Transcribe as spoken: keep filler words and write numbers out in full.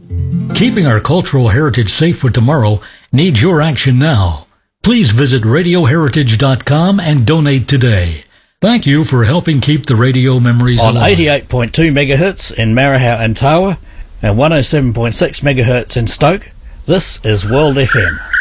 Keeping our cultural heritage safe for tomorrow needs your action now. Please visit radio heritage dot com and donate today. Thank you for helping keep the radio memories on alive. eighty-eight point two megahertz in Marahau and Tawa and one oh seven point six megahertz in Stoke. This is World F M.